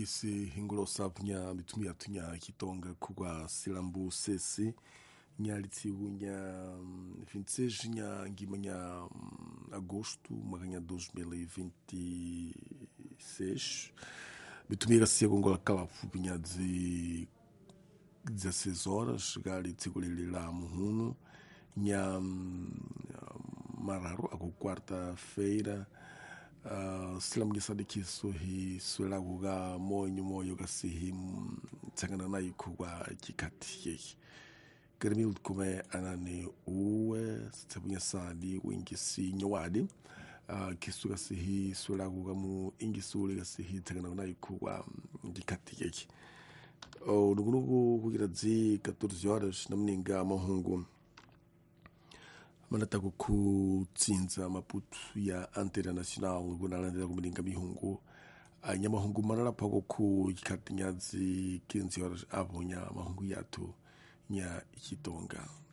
gisi hingulo sapnya bitumia tunya kitonga kugwa silambu sesi nyalitsi unya 26 nya ngimanya agosto maganya 2026 bitumira segongola kala fupinya 16 horas gali tsigulili la muhunu nya mararo ako quarta-feira silam gisadiki sohi sulaguga moyo gasihi tsangana na ikugwa kikati yeki Gremil kume anane uwe tsabunya sadi wingisi nyawadi kisuga sihi sulaguga mu ingisuli gasihi tsangana na ikugwa kikati yeki nugunugu kugira 14 horas namninga mahungu manataka kutsinza Maputo ya international gunalandira kumilinga mihungu nyamahungu manalapa ku kikatinyazi 15 horas abonya mahungu yatu nya ikitonga